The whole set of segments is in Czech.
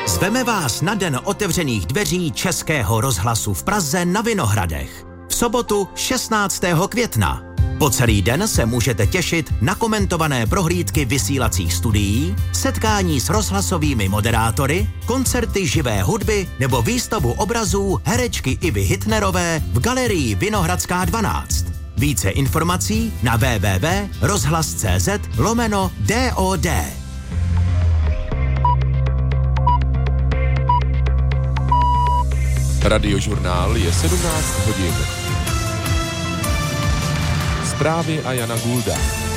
Zveme vás na den otevřených dveří Českého rozhlasu v Praze na Vinohradech. V sobotu 16. května. Po celý den se můžete těšit na komentované prohlídky vysílacích studií, setkání s rozhlasovými moderátory, koncerty živé hudby nebo výstavu obrazů herečky Ivy Hitnerové v galerii Vinohradská 12. Více informací na www.rozhlas.cz/DOD. Radiožurnál je 17 hodin. Zprávy a Jana Gulda.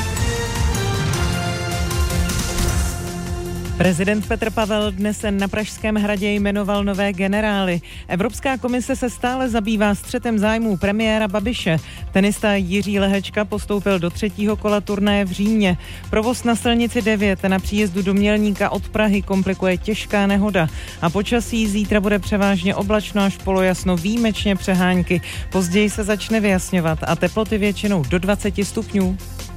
Prezident Petr Pavel dnes na Pražském hradě jmenoval nové generály. Evropská komise se stále zabývá střetem zájmů premiéra Babiše. Tenista Jiří Lehečka postoupil do 3. kola turnaje v Římě. Provoz na silnici 9 na příjezdu do Mělníka od Prahy komplikuje těžká nehoda. A počasí zítra bude převážně oblačno až polojasno, výjimečně přehánky. Později se začne vyjasňovat a teploty většinou do 20 stupňů.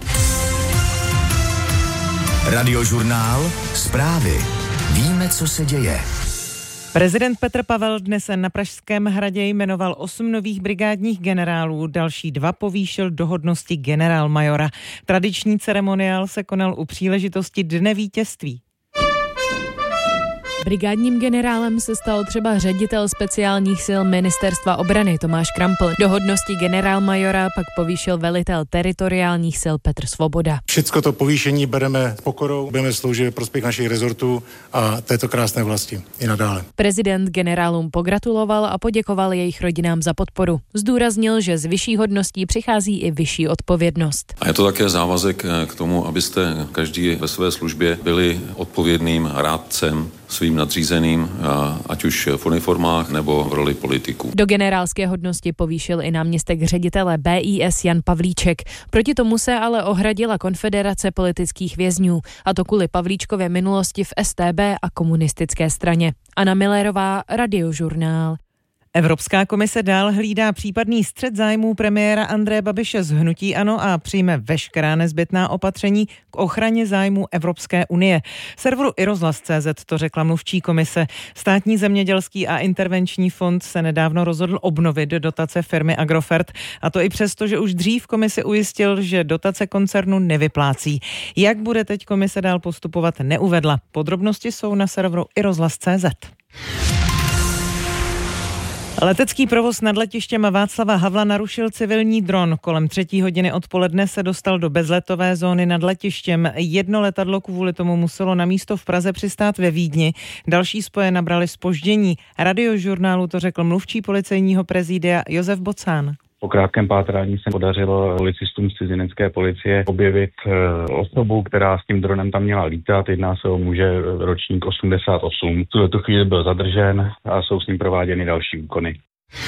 Radiožurnál, zprávy. Víme, co se děje. Prezident Petr Pavel dnes na Pražském hradě jmenoval 8 nových brigádních generálů, další 2 povýšil do hodnosti generálmajora. Tradiční ceremoniál se konal u příležitosti Dne vítězství. Brigádním generálem se stal třeba ředitel speciálních sil Ministerstva obrany Tomáš Krampl. Do hodnosti generálmajora pak povýšil velitel teritoriálních sil Petr Svoboda. Všecko to povýšení bereme s pokorou, budeme sloužit ve prospěch našich rezortů a této krásné vlasti i nadále. Prezident generálům pogratuloval a poděkoval jejich rodinám za podporu. Zdůraznil, že z vyšší hodností přichází i vyšší odpovědnost. A je to také závazek k tomu, abyste každý ve své službě byli odpovědným rádcem svým nadřízeným, ať už v uniformách nebo v roli politiků. Do generálské hodnosti povýšil i náměstek ředitele BIS Jan Pavlíček. Proti tomu se ale ohradila Konfederace politických vězňů, a to kvůli Pavlíčkově minulosti v StB a komunistické straně. Anna Millerová, Radiožurnál. Evropská komise dál hlídá případný střet zájmů premiéra Andreje Babiše z hnutí ANO a přijme veškerá nezbytná opatření k ochraně zájmů Evropské unie. Serveru iRozhlas.cz to řekla mluvčí komise. Státní zemědělský a intervenční fond se nedávno rozhodl obnovit dotace firmy Agrofert, a to i přesto, že už dřív komisi ujistil, že dotace koncernu nevyplácí. Jak bude teď komise dál postupovat, neuvedla. Podrobnosti jsou na serveru iRozhlas.cz. Letecký provoz nad letištěm Václava Havla narušil civilní dron. Kolem 3. hodiny odpoledne se dostal do bezletové zóny nad letištěm. Jedno letadlo kvůli tomu muselo na místo v Praze přistát ve Vídni. Další spoje nabrali zpoždění. Radiožurnálu to řekl mluvčí policejního prezidia Josef Bocán. Po krátkém pátrání se podařilo policistům z cizinecké policie objevit osobu, která s tím dronem tam měla lítat. Jedná se o muže ročník 88. V tuto chvíli byl zadržen a jsou s ním prováděny další úkony.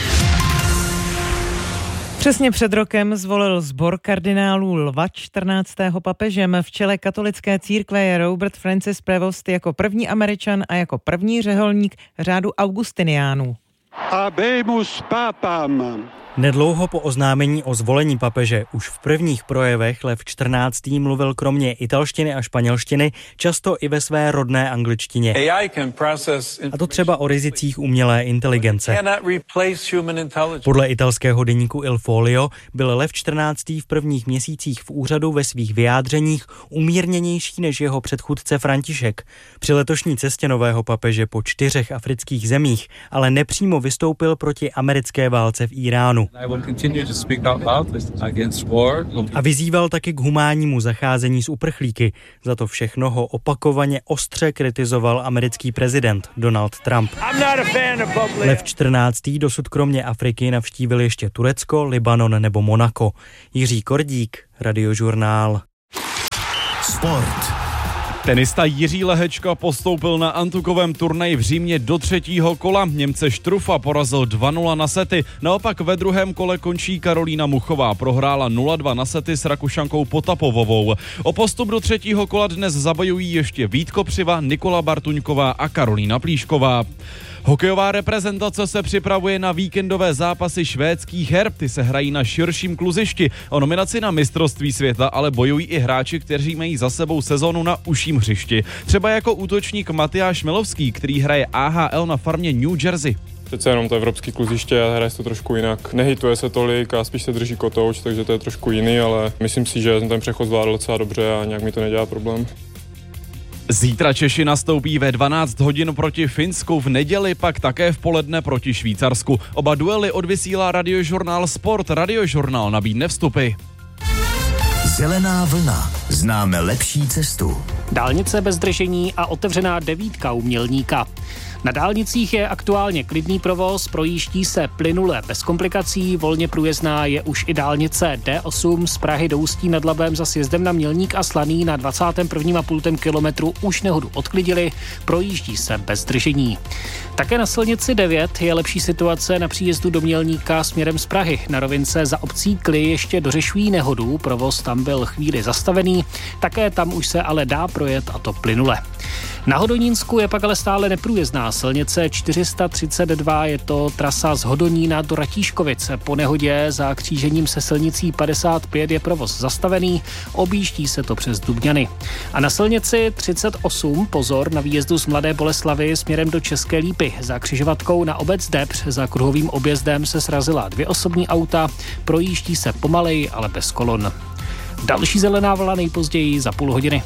Přesně před rokem zvolil sbor kardinálů Lva 14. papežem. V čele katolické církve je Robert Francis Prevost jako první Američan a jako první řeholník řádu Augustiniánů. Habemus papam. Nedlouho po oznámení o zvolení papeže už v prvních projevech Lev XIV. Mluvil kromě italštiny a španělštiny často i ve své rodné angličtině. A to třeba o rizicích umělé inteligence. Podle italského deníku Il Foglio byl Lev XIV. V prvních měsících v úřadu ve svých vyjádřeních umírněnější než jeho předchůdce František. Při letošní cestě nového papeže po 4 afrických zemích ale nepřímo vystoupil proti americké válce v Iránu. A vyzýval taky k humánnímu zacházení s uprchlíky. Za to všechno ho opakovaně ostře kritizoval americký prezident Donald Trump. Lev XIV. Dosud kromě Afriky navštívil ještě Turecko, Libanon nebo Monako. Jiří Kordík, Radiožurnál. Sport. Tenista Jiří Lehečka postoupil na antukovém turnaji v Římě do 3. kola. Němce Štrufa porazil 2-0 na sety. Naopak ve druhém kole končí Karolína Muchová. Prohrála 0-2 na sety s Rakušankou Potapovovou. O postup do 3. kola dnes zabojují ještě Vít Kopřiva, Nikola Bartuňková a Karolína Plíšková. Hokejová reprezentace se připravuje na víkendové zápasy švédských her. Ty se hrají na širším kluzišti. O nominaci na mistrovství světa ale bojují i hráči, kteří mají za sebou sezonu na užším vlastním hřišti. Třeba jako útočník Matyáš Milovský, který hraje AHL na farmě New Jersey. Přece jenom to evropský kluziště a hraje se to trošku jinak. Nehituje se tolik a spíš se drží kotouč, takže to je trošku jiný, ale myslím si, že jsem ten přechod zvládl docela dobře a nějak mi to nedělá problém. Zítra Češi nastoupí ve 12 hodin proti Finsku, v neděli pak také v poledne proti Švýcarsku. Oba duely odvysílá Radiožurnál Sport. Radiožurnál nabídne vstupy. Zelená vlna. Známe lepší cestu. Dálnice bez zdržení a otevřená 9 u Mělníka. Na dálnicích je aktuálně klidný provoz, projíždí se plynule bez komplikací, volně průjezdná je už i dálnice D8 z Prahy do Ústí nad Labem za sjezdem na Mělník a Slaný na 21,5 kilometru už nehodu odklidili, projíždí se bez zdržení. Také na silnici 9 je lepší situace na příjezdu do Mělníka směrem z Prahy. Na rovince za obcí Kly ještě dořešují nehodu, provoz tam byl chvíli zastavený, také tam už se ale dá projet a to plynule. Na Hodonínsku je pak ale stále neprůjezdná silnice 432, je to trasa z Hodonína do Ratíškovic. Po nehodě za křížením se silnicí 55 je provoz zastavený, objíždí se to přes Dubňany. A na silnici 38 pozor na výjezdu z Mladé Boleslavi směrem do České Lípy. Za křižovatkou na obec Debř za kruhovým objezdem se srazila 2 osobní auta, projíždí se pomalej, ale bez kolon. Další zelená vlna nejpozději za půl hodiny.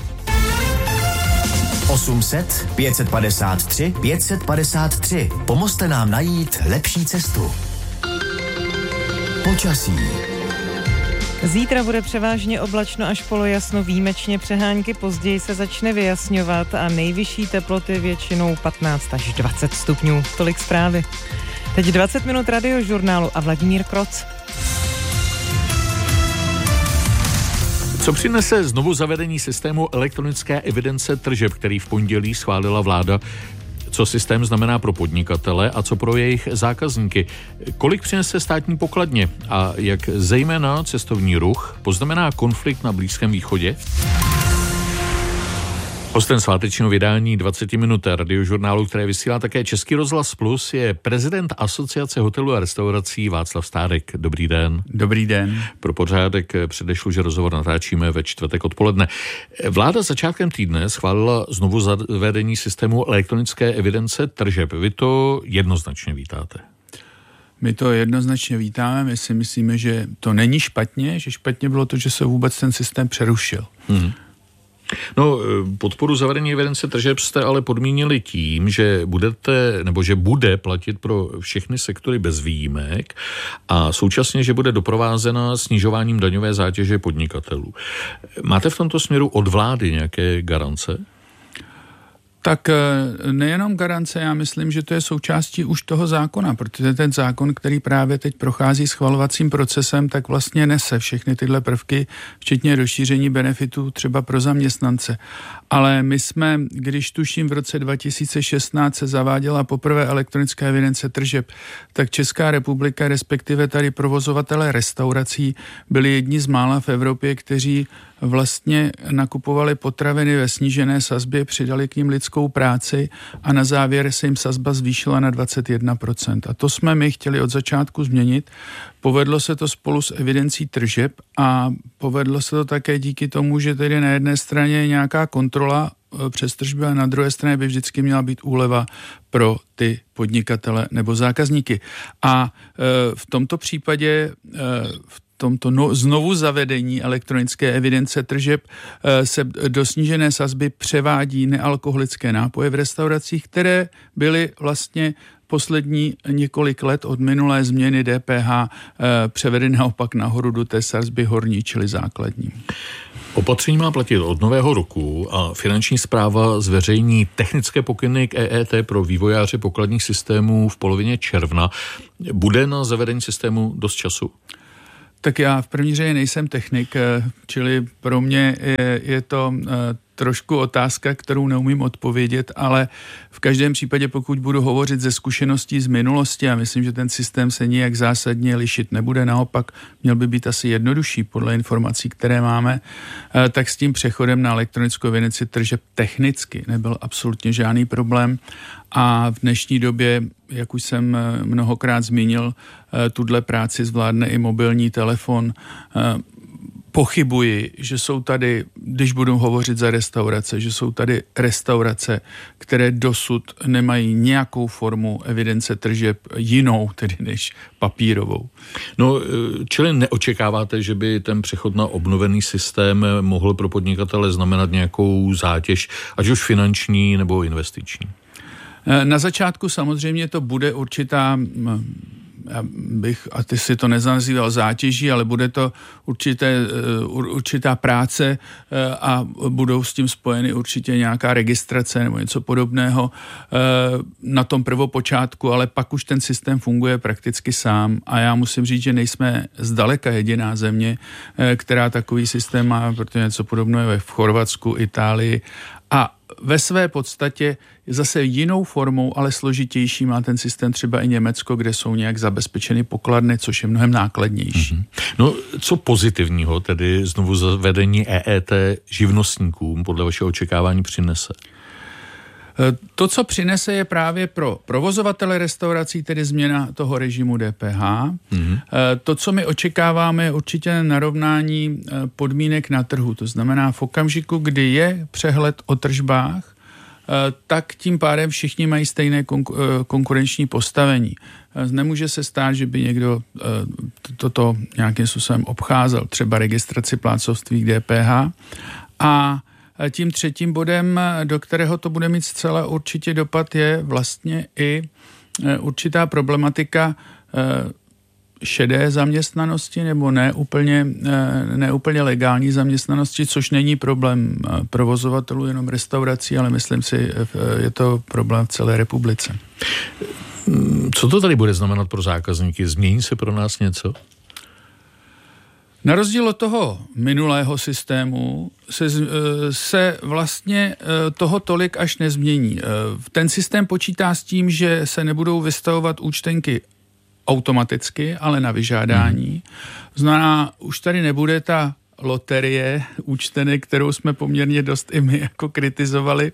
800 553 553. Pomozte nám najít lepší cestu. Počasí. Zítra bude převážně oblačno až polojasno, výjimečně přehánky, později se začne vyjasňovat a nejvyšší teploty většinou 15 až 20 stupňů. Tolik zprávy. Teď 20 minut Radiožurnálu a Vladimír Kroc. Co přinese znovu zavedení systému elektronické evidence tržeb, který v pondělí schválila vláda? Co systém znamená pro podnikatele a co pro jejich zákazníky? Kolik přinese státní pokladně a jak zejména cestovní ruch poznamená konflikt na Blízkém východě? Hostem svátečního vydání 20 minut Radiožurnálu, které vysílá také Český rozhlas Plus, je prezident Asociace hotelů a restaurací Václav Stárek. Dobrý den. Dobrý den. Pro pořádek předešlu, že rozhovor natáčíme ve čtvrtek odpoledne. Vláda začátkem týdne schválila znovu zavedení systému elektronické evidence tržeb. Vy to jednoznačně vítáte. My to jednoznačně vítáme, my si myslíme, že to není špatně, že špatně bylo to, že se vůbec ten systém přerušil. No, podporu zavedení evidence tržeb jste ale podmínili tím, že bude platit pro všechny sektory bez výjimek a současně, že bude doprovázena snižováním daňové zátěže podnikatelů. Máte v tomto směru od vlády nějaké garance? Tak nejenom garance, já myslím, že to je součástí už toho zákona, protože ten zákon, který právě teď prochází schvalovacím procesem, tak vlastně nese všechny tyhle prvky, včetně rozšíření benefitů třeba pro zaměstnance. Ale my jsme, když tuším v roce 2016 se zaváděla poprvé elektronická evidence tržeb, tak Česká republika, respektive tady provozovatelé restaurací, byli jedni z mála v Evropě, kteří vlastně nakupovali potraviny ve snížené sazbě, přidali k ním lidskou práci a na závěr se jim sazba zvýšila na 21%. A to jsme my chtěli od začátku změnit. Povedlo se to spolu s evidencí tržeb a povedlo se to také díky tomu, že tedy na jedné straně je nějaká kontrola přes tržby a na druhé straně by vždycky měla být úleva pro ty podnikatele nebo zákazníky. A v tomto případě tomto znovu zavedení elektronické evidence tržeb se do snížené sazby převádí nealkoholické nápoje v restauracích, které byly vlastně poslední několik let od minulé změny DPH převedeny naopak nahoru do té sazby horní, čili základní. Opatření má platit od nového roku a Finanční správa zveřejní technické pokyny k EET pro vývojáře pokladních systémů v polovině června. Bude na zavedení systému dost času? Tak já v první řadě nejsem technik, čili pro mě je to trošku otázka, kterou neumím odpovědět, ale v každém případě, pokud budu hovořit ze zkušeností z minulosti, a myslím, že ten systém se nijak zásadně lišit nebude, naopak měl by být asi jednodušší podle informací, které máme, tak s tím přechodem na elektronickou evidenci tržeb technicky nebyl absolutně žádný problém. A v dnešní době, jak už jsem mnohokrát zmínil, tuhle práci zvládne i mobilní telefon. pochybuji, že jsou tady, když budu hovořit za restaurace, že jsou tady restaurace, které dosud nemají nějakou formu evidence tržeb jinou, tedy než papírovou. No, čili neočekáváte, že by ten přechod na obnovený systém mohl pro podnikatele znamenat nějakou zátěž, ať už finanční nebo investiční? Na začátku samozřejmě to bude určitá, a ty si to nenazýval zátěží, ale bude to určitá práce a budou s tím spojeny určitě nějaká registrace nebo něco podobného na tom prvopočátku, ale pak už ten systém funguje prakticky sám a já musím říct, že nejsme zdaleka jediná země, která takový systém má, protože něco podobného je v Chorvatsku, Itálii a ve své podstatě zase jinou formou, ale složitější má ten systém třeba i Německo, kde jsou nějak zabezpečeny pokladny, což je mnohem nákladnější. Mm-hmm. No, co pozitivního tedy znovu zavedení EET živnostníkům podle vašeho očekávání přinese? To, co přinese, je právě pro provozovatele restaurací, tedy změna toho režimu DPH. Mm-hmm. To, co my očekáváme, je určitě narovnání podmínek na trhu. To znamená, v okamžiku, kdy je přehled o tržbách, tak tím pádem všichni mají stejné konkurenční postavení. Nemůže se stát, že by někdo toto nějakým způsobem obcházel, třeba registraci plátcovství k DPH. A tím třetím bodem, do kterého to bude mít zcela určitě dopad, je vlastně i určitá problematika šedé zaměstnanosti nebo neúplně legální zaměstnanosti, což není problém provozovatelů jenom restaurací, ale myslím si, je to problém v celé republice. Co to tady bude znamenat pro zákazníky? Změní se pro nás něco? Na rozdíl od toho minulého systému se vlastně toho tolik až nezmění. Ten systém počítá s tím, že se nebudou vystavovat účtenky automaticky, ale na vyžádání. Znamená, už tady nebude ta loterie účtenek, kterou jsme poměrně dost i my jako kritizovali.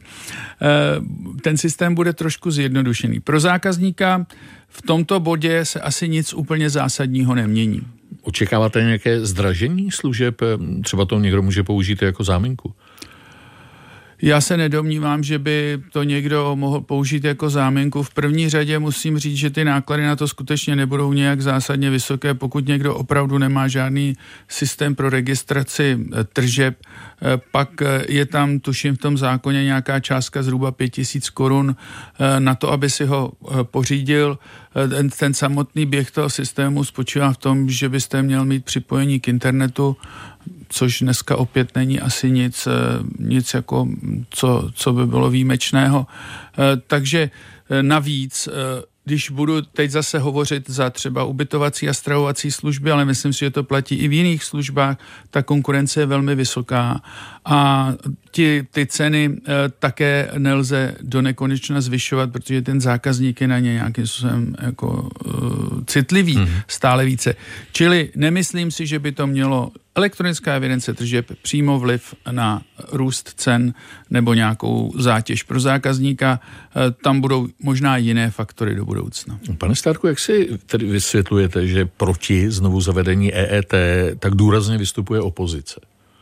Ten systém bude trošku zjednodušený. Pro zákazníka v tomto bodě se asi nic úplně zásadního nemění. Očekáváte nějaké zdražení služeb? Třeba to někdo může použít jako záminku? Já se nedomnívám, že by to někdo mohl použít jako záminku. V první řadě musím říct, že ty náklady na to skutečně nebudou nějak zásadně vysoké. Pokud někdo opravdu nemá žádný systém pro registraci tržeb, pak je tam, tuším, v tom zákoně nějaká částka zhruba 5 000 korun na to, aby si ho pořídil. Ten samotný běh toho systému spočívá v tom, že byste měl mít připojení k internetu, což dneska opět není asi nic jako, co by bylo výjimečného. Takže navíc, když budu teď zase hovořit za třeba ubytovací a stravovací služby, ale myslím si, že to platí i v jiných službách, ta konkurence je velmi vysoká a ty ceny také nelze do nekonečna zvyšovat, protože ten zákazník je na ně nějakým způsobem jako citlivý stále více. Čili nemyslím si, že by to mělo elektronická evidence tržeb přímo vliv na růst cen nebo nějakou zátěž pro zákazníka. Tam budou možná jiné faktory do budoucna. Pane Stárku, jak si tedy vysvětlujete, že proti znovu zavedení EET tak důrazně vystupuje opozice?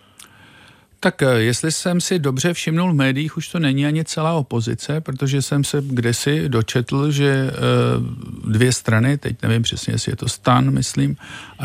Tak jestli jsem si dobře všimnul v médiích, už to není ani celá opozice, protože jsem se kdesi dočetl, že dvě strany, teď nevím přesně, jestli je to STAN, myslím, a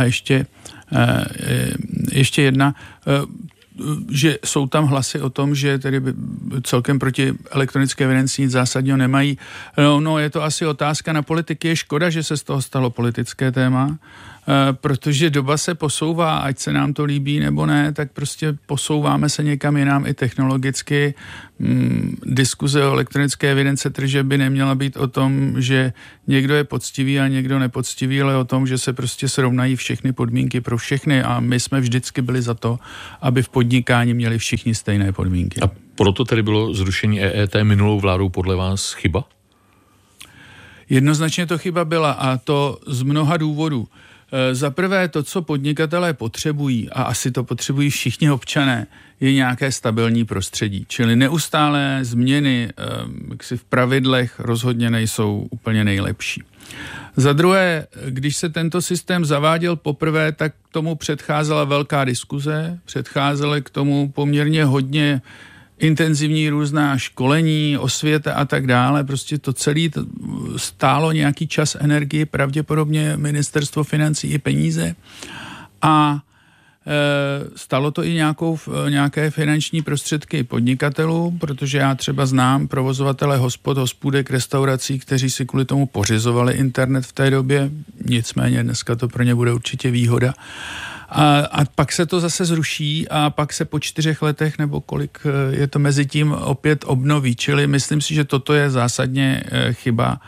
ještě jedna, že jsou tam hlasy o tom, že tedy celkem proti elektronické evidenci nic zásadního nemají. No, je to asi otázka na politiky. Je škoda, že se z toho stalo politické téma, protože doba se posouvá, ať se nám to líbí nebo ne, tak prostě posouváme se někam jinam i technologicky. Diskuze o elektronické evidence tržeb by neměla být o tom, že někdo je poctivý a někdo nepoctivý, ale o tom, že se prostě srovnají všechny podmínky pro všechny a my jsme vždycky byli za to, aby v podnikání měli všichni stejné podmínky. A proto tedy bylo zrušení EET minulou vládou podle vás chyba? Jednoznačně to chyba byla a to z mnoha důvodů. Za prvé to, co podnikatelé potřebují, a asi to potřebují všichni občané, je nějaké stabilní prostředí. Čili neustálé změny v pravidlech rozhodně nejsou úplně nejlepší. Za druhé, když se tento systém zaváděl poprvé, tak tomu předcházela velká diskuze, předcházely k tomu poměrně hodně intenzivní různá školení, osvěta a tak dále. Prostě to celé stálo nějaký čas, energii, pravděpodobně ministerstvo financí i peníze. A stalo to i nějaké finanční prostředky podnikatelů, protože já třeba znám provozovatele hospůdek, restaurací, kteří si kvůli tomu pořizovali internet v té době, nicméně dneska to pro ně bude určitě výhoda. A pak se to zase zruší a pak se po 4 letech, nebo kolik je to mezi tím, opět obnoví. Čili myslím si, že toto je zásadně chyba.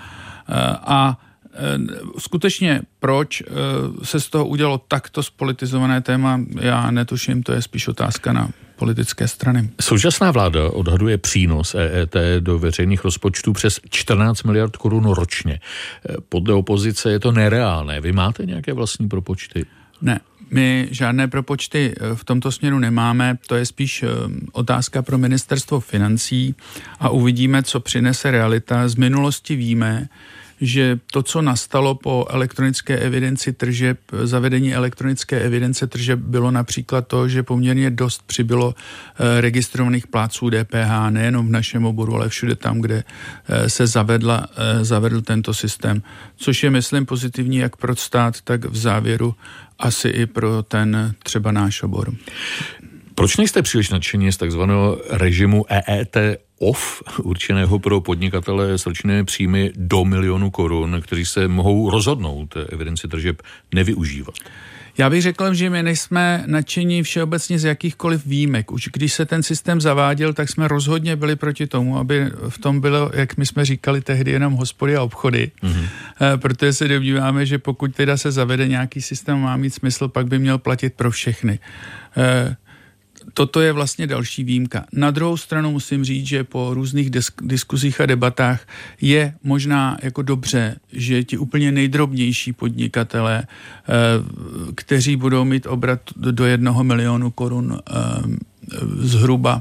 A skutečně proč se z toho udělalo takto spolitizované téma, já netuším, to je spíš otázka na politické strany. Současná vláda odhaduje přínos EET do veřejných rozpočtů přes 14 miliard korun ročně. Podle opozice je to nereálné. Vy máte nějaké vlastní propočty? Ne, my žádné propočty v tomto směru nemáme, to je spíš otázka pro ministerstvo financí a uvidíme, co přinese realita. Z minulosti víme, že to, co nastalo po elektronické evidenci tržeb, zavedení elektronické evidence tržeb, bylo například to, že poměrně dost přibylo registrovaných plátců DPH, nejenom v našem oboru, ale všude tam, kde se zavedl tento systém, což je, myslím, pozitivní jak pro stát, tak v závěru asi i pro ten třeba náš obor. Proč nejste příliš nadšení z takzvaného režimu EET off, určeného pro podnikatele s ročními příjmy do 1 milionu korun, kteří se mohou rozhodnout evidenci tržeb nevyužívat? Já bych řekl, že my nejsme nadšení všeobecně z jakýchkoliv výjimek. Už když se ten systém zaváděl, tak jsme rozhodně byli proti tomu, aby v tom bylo, jak my jsme říkali tehdy, jenom hospody a obchody. Protože se domníváme, že pokud teda se zavede nějaký systém, má mít smysl, pak by měl platit pro všechny. Toto je vlastně další výjimka. Na druhou stranu musím říct, že po různých diskuzích a debatách je možná jako dobře, že ti úplně nejdrobnější podnikatelé, kteří budou mít obrat do 1 milionu korun zhruba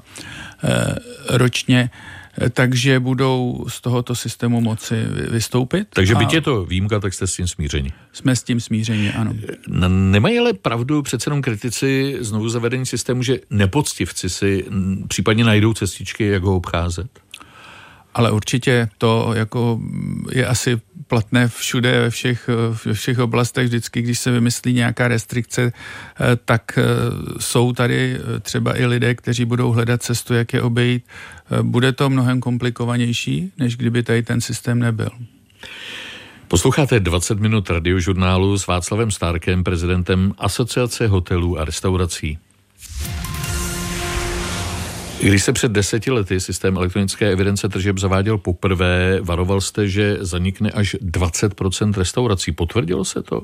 ročně, takže budou z tohoto systému moci vystoupit. Takže byť je to výjimka, tak jste s tím smířeni. Jsme s tím smířeni, ano. Nemají ale pravdu přece jenom kritici znovu zavedení systému, že nepoctivci si případně najdou cestičky, jak ho obcházet? Ale určitě to jako je asi platné všude, ve všech oblastech. Vždycky, když se vymyslí nějaká restrikce, tak jsou tady třeba i lidé, kteří budou hledat cestu, jak je obejít. Bude to mnohem komplikovanější, než kdyby tady ten systém nebyl. Posloucháte 20 minut radiožurnálu s Václavem Stárkem, prezidentem Asociace hotelů a restaurací. Když se před 10 lety systém elektronické evidence tržeb zaváděl poprvé, varoval jste, že zanikne až 20% restaurací. Potvrdilo se to?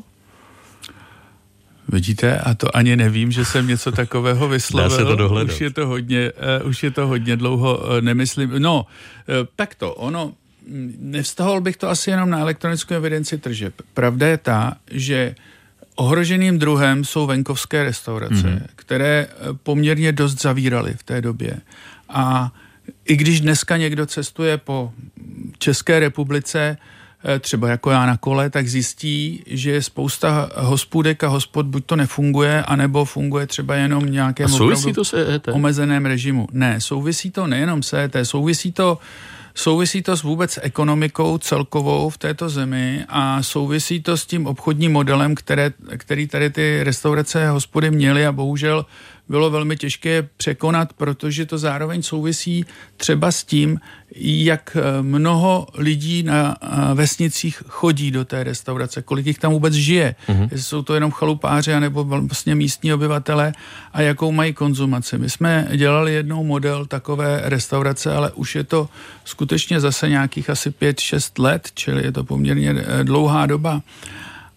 Vidíte, a to ani nevím, že jsem něco takového vyslovil. Dá se to dohledat. Už je to hodně dlouho, nemyslím. No, takto, nevztahoval bych to asi jenom na elektronickou evidenci tržeb. Pravda je ta, že ohroženým druhem jsou venkovské restaurace, které poměrně dost zavíraly v té době. A i když dneska někdo cestuje po České republice, třeba jako já na kole, tak zjistí, že je spousta hospůdek a hospod buď to nefunguje, anebo funguje třeba jenom nějakém souvisí to s EET? Omezeném režimu. Ne, souvisí to nejenom s EET, souvisí to vůbec s ekonomikou celkovou v této zemi a souvisí to s tím obchodním modelem, který tady ty restaurace a hospody měly a bohužel bylo velmi těžké překonat, protože to zároveň souvisí třeba s tím, jak mnoho lidí na vesnicích chodí do té restaurace, kolik jich tam vůbec žije. Jestli jsou to jenom chalupáři anebo vlastně místní obyvatele a jakou mají konzumaci. My jsme dělali jednou model takové restaurace, ale už je to skutečně zase nějakých asi 5-6 let, čili je to poměrně dlouhá doba.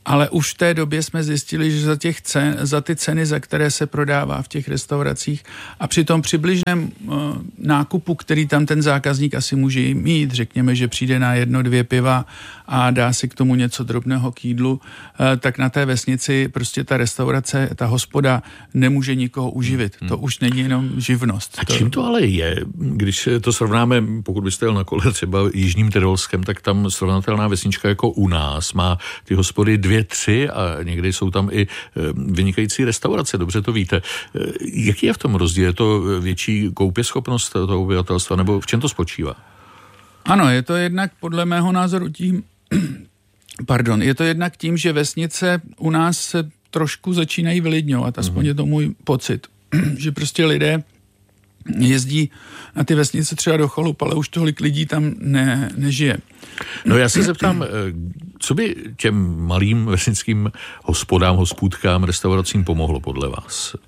Ale už v té době jsme zjistili, že za ty ceny, za které se prodává v těch restauracích a při tom přibližném nákupu, který tam ten zákazník asi může mít, řekněme, že přijde na 1-2 piva a dá si k tomu něco drobného k jídlu, tak na té vesnici prostě ta restaurace, ta hospoda nemůže nikoho uživit. To už není jenom živnost. A čím to ale je? Když to srovnáme, pokud byste jel na kole třeba Jižním Tyrolskem, tak tam srovnatelná vesnička jako u nás má ty hospody 2-3 a někdy jsou tam i vynikající restaurace, dobře to víte. Jaký je v tom rozdíl? Je to větší koupěschopnost toho obyvatelstva, nebo v čem to spočívá? Ano, je to jednak podle mého názoru tím, je to jednak tím, že vesnice u nás se trošku začínají vylidňovat, aspoň je to můj pocit, že prostě lidé jezdí na ty vesnice třeba do chalup, ale už tolik lidí tam nežije. No já se zeptám, co by těm malým vesnickým hospodám, hospůdkám, restauracím pomohlo podle vás?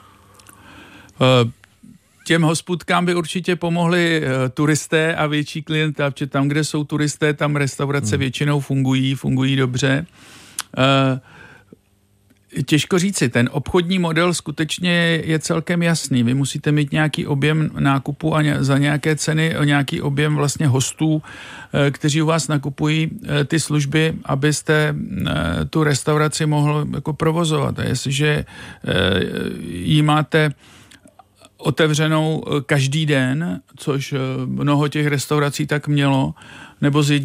Těm hospůdkám by určitě pomohli turisté a větší klientela, protože tam, kde jsou turisté, tam restaurace většinou fungují dobře. Těžko říci, ten obchodní model skutečně je celkem jasný. Vy musíte mít nějaký objem nákupu a za nějaké ceny nějaký objem vlastně hostů, kteří u vás nakupují ty služby, abyste tu restauraci mohl jako provozovat. A jestliže jí máte otevřenou každý den, což mnoho těch restaurací tak mělo, nebo s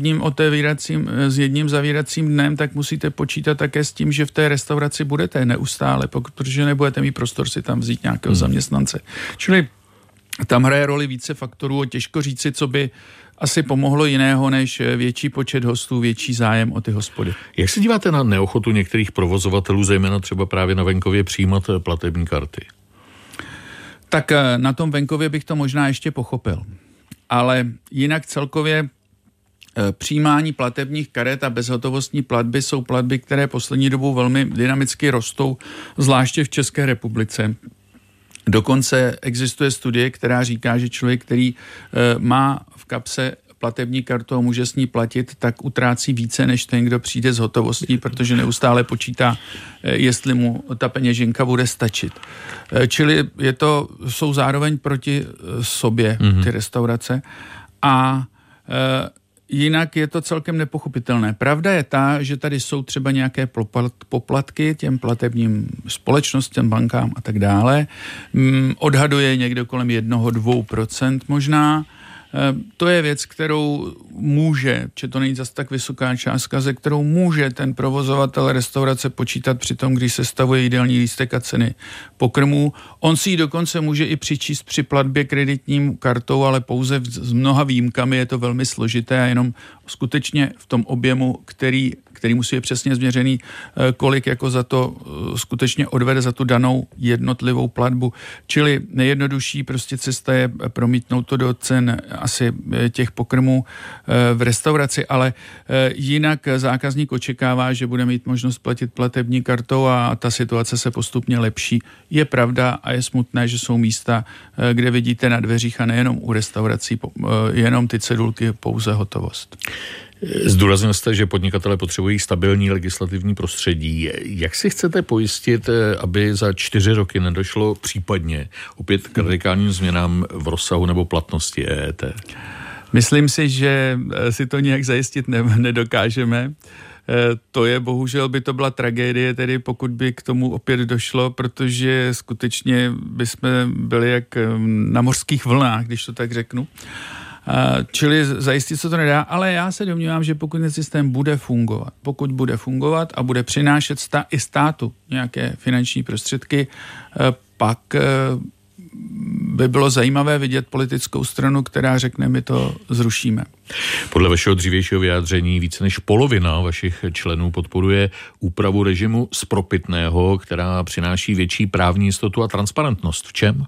jedním zavíracím dnem, tak musíte počítat také s tím, že v té restauraci budete neustále, protože nebudete mít prostor si tam vzít nějakého zaměstnance. Čili tam hraje roli více faktorů, těžko říci, co by asi pomohlo jiného než větší počet hostů, větší zájem o ty hospody. Jak se díváte na neochotu některých provozovatelů, zejména třeba právě na venkově, přijímat platební karty? Tak na tom venkově bych to možná ještě pochopil. Ale jinak celkově přijímání platebních karet a bezhotovostní platby jsou platby, které poslední dobou velmi dynamicky rostou, zvláště v České republice. Dokonce existuje studie, která říká, že člověk, který má v kapse platební kartu a může s ní platit, tak utrácí více než ten, kdo přijde s hotovostí, protože neustále počítá, jestli mu ta peněženka bude stačit. Čili jsou zároveň proti sobě ty restaurace a jinak je to celkem nepochopitelné. Pravda je ta, že tady jsou třeba nějaké poplatky těm platebním společnostem, bankám a tak dále. Odhaduje někdo kolem 1-2% možná. To je věc, kterou může, že to není zase tak vysoká částka, ze kterou může ten provozovatel restaurace počítat při tom, když se stavuje jídelní lístek a ceny pokrmů. On si ji dokonce může i přičíst při platbě kreditním kartou, ale pouze s mnoha výjimkami je to velmi složité a jenom skutečně v tom objemu, který musí být přesně změřený, kolik jako za to skutečně odvede za tu danou jednotlivou platbu. Čili nejjednodušší prostě cesta je promítnout to do cen asi těch pokrmů v restauraci, ale jinak zákazník očekává, že bude mít možnost platit platební kartou a ta situace se postupně lepší. Je pravda a je smutné, že jsou místa, kde vidíte na dveřích a nejenom u restaurací, jenom ty cedulky, pouze hotovost. Zdůraznil jste, že podnikatelé potřebují stabilní legislativní prostředí. Jak si chcete pojistit, aby za 4 roky nedošlo případně opět k radikálním změnám v rozsahu nebo platnosti EET? Myslím si, že si to nějak zajistit nedokážeme. To je, bohužel by to byla tragédie, tedy pokud by k tomu opět došlo, protože skutečně bychom byli jak na mořských vlnách, když to tak řeknu. Čili zajistit se to nedá, ale já se domnívám, že pokud ten systém bude fungovat a bude přinášet i státu nějaké finanční prostředky, pak by bylo zajímavé vidět politickou stranu, která řekne, my to zrušíme. Podle vašeho dřívějšího vyjádření více než polovina vašich členů podporuje úpravu režimu spropitného, která přináší větší právní jistotu a transparentnost. V čem?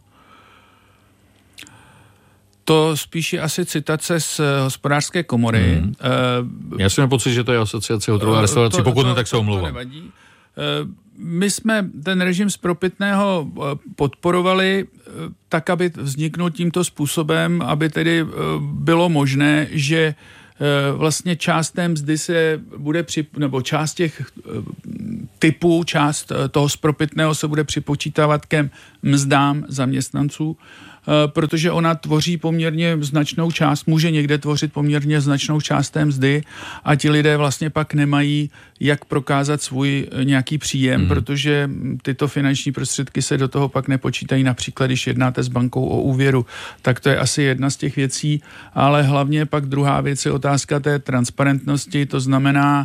To spíš je asi citace z hospodářské komory. Já jsem měl pocit, že to je asociace hotelů a restaurací, pokud ne, tak se omlouvám. My jsme ten režim spropitného podporovali tak, aby vzniknul tímto způsobem, aby tedy bylo možné, že vlastně část té mzdy se bude nebo část těch typů, část toho spropitného se bude připočítávat ke mzdám zaměstnanců, protože ona tvoří poměrně značnou část, může někde tvořit poměrně značnou část té mzdy a ti lidé vlastně pak nemají jak prokázat svůj nějaký příjem, protože tyto finanční prostředky se do toho pak nepočítají, například když jednáte s bankou o úvěru, tak to je asi jedna z těch věcí, ale hlavně pak druhá věc je otázka té transparentnosti, to znamená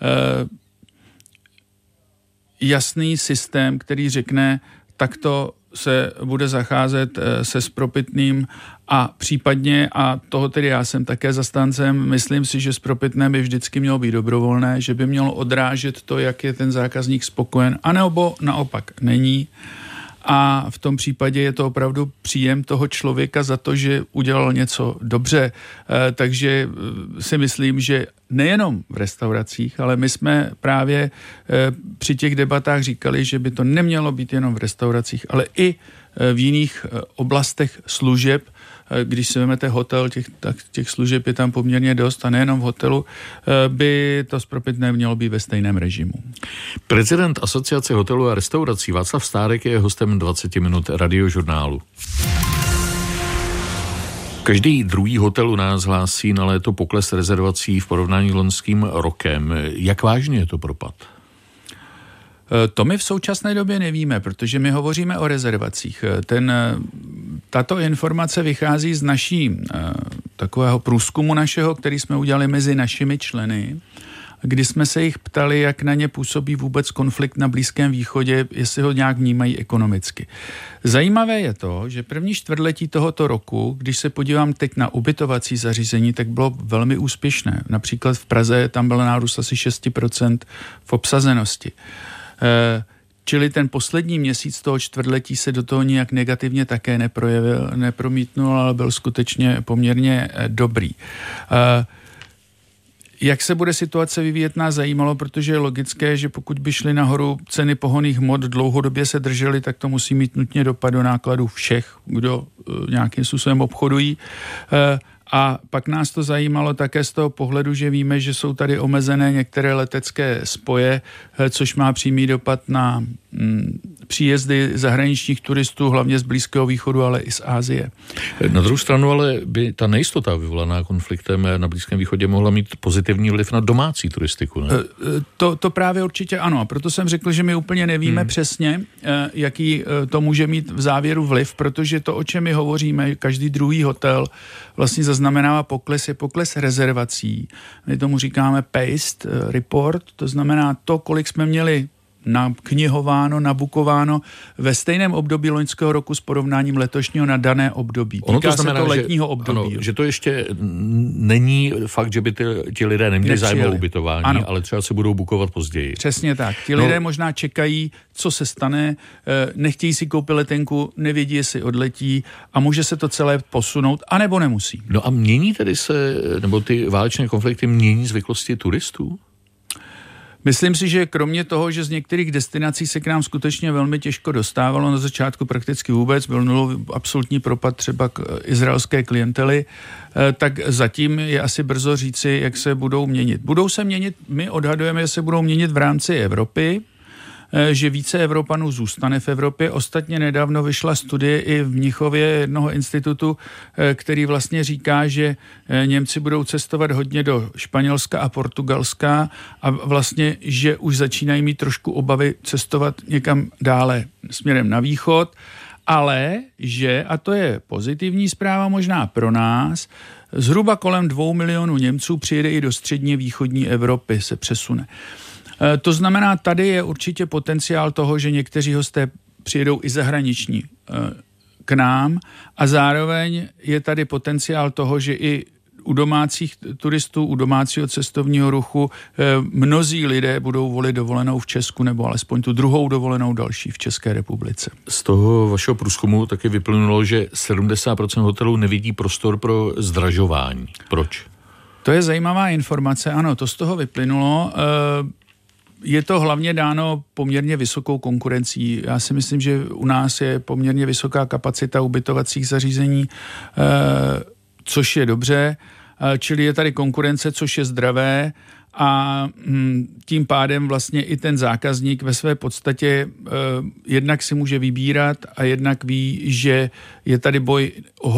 jasný systém, který řekne, takto se bude zacházet se spropitným a případně, a toho tedy já jsem také zastáncem, myslím si, že spropitné by vždycky mělo být dobrovolné, že by mělo odrážet to, jak je ten zákazník spokojen, anebo naopak není. A v tom případě je to opravdu příjem toho člověka za to, že udělal něco dobře. Takže si myslím, že nejenom v restauracích, ale my jsme právě při těch debatách říkali, že by to nemělo být jenom v restauracích, ale i v jiných oblastech služeb. Když si vezmete hotel, těch služeb je tam poměrně dost a nejenom v hotelu, by to spropitné mělo být ve stejném režimu. Prezident Asociace hotelů a restaurací Václav Stárek je hostem 20 minut Radiožurnálu. Každý druhý hotel u nás hlásí na léto pokles rezervací v porovnání s loňským rokem. Jak vážný je to propad? To my v současné době nevíme, protože my hovoříme o rezervacích. Tato informace vychází z naší takového průzkumu našeho, který jsme udělali mezi našimi členy, kdy jsme se jich ptali, jak na ně působí vůbec konflikt na Blízkém východě, jestli ho nějak vnímají ekonomicky. Zajímavé je to, že první čtvrtletí tohoto roku, když se podívám teď na ubytovací zařízení, tak bylo velmi úspěšné. Například v Praze tam byl nárůst asi 6% v obsazenosti. Čili ten poslední měsíc toho čtvrtletí se do toho nijak negativně také nepromítnul, ale byl skutečně poměrně dobrý. Jak se bude situace vyvíjet, nás zajímalo, protože je logické, že pokud by šly nahoru ceny pohonných hmot, dlouhodobě se držely, tak to musí mít nutně dopad do nákladů všech, kdo nějakým způsobem obchodují. A pak nás to zajímalo také z toho pohledu, že víme, že jsou tady omezené některé letecké spoje, což má přímý dopad na příjezdy zahraničních turistů, hlavně z Blízkého východu, ale i z Asie. Na druhou stranu ale by ta nejistota vyvolaná konfliktem na Blízkém východě mohla mít pozitivní vliv na domácí turistiku, ne? To právě určitě ano. A proto jsem řekl, že my úplně nevíme přesně, jaký to může mít v závěru vliv, protože to, o čem my hovoříme, každý druhý hotel vlastně zaznamenává pokles, je pokles rezervací. My tomu říkáme paced report, to znamená to, kolik jsme měli naknihováno, nabukováno ve stejném období loňského roku s porovnáním letošního na dané období. Týká se to letního období. Ano, že to ještě není fakt, že by ti lidé neměli zájem o ubytování, ano, ale třeba se budou bukovat později. Přesně tak. Ti lidé možná čekají, co se stane, nechtějí si koupit letenku, nevědí, jestli odletí a může se to celé posunout, anebo nemusí. No a mění tedy nebo ty válečné konflikty mění zvyklosti turistů? Myslím si, že kromě toho, že z některých destinací se k nám skutečně velmi těžko dostávalo, na začátku prakticky vůbec, byl nulový absolutní propad třeba k izraelské klientely, tak zatím je asi brzo říci, jak se budou měnit. Budou se měnit, my odhadujeme, že se budou měnit v rámci Evropy, že více Evropanů zůstane v Evropě. Ostatně nedávno vyšla studie i v Mnichově jednoho institutu, který vlastně říká, že Němci budou cestovat hodně do Španělska a Portugalska a vlastně, že už začínají mít trošku obavy cestovat někam dále směrem na východ, ale že, a to je pozitivní zpráva možná pro nás, zhruba kolem 2 milionů Němců přijede i do středně východní Evropy, se přesune. To znamená, tady je určitě potenciál toho, že někteří hosté přijedou i zahraniční k nám a zároveň je tady potenciál toho, že i u domácích turistů, u domácího cestovního ruchu mnozí lidé budou volit dovolenou v Česku nebo alespoň tu druhou dovolenou další v České republice. Z toho vašeho průzkumu taky vyplynulo, že 70% hotelů nevidí prostor pro zdražování. Proč? To je zajímavá informace, ano, to z toho vyplynulo. Je to hlavně dáno poměrně vysokou konkurencí. Já si myslím, že u nás je poměrně vysoká kapacita ubytovacích zařízení, což je dobře. čili je tady konkurence, což je zdravé a tím pádem vlastně i ten zákazník ve své podstatě jednak si může vybírat a jednak ví, že je tady boj o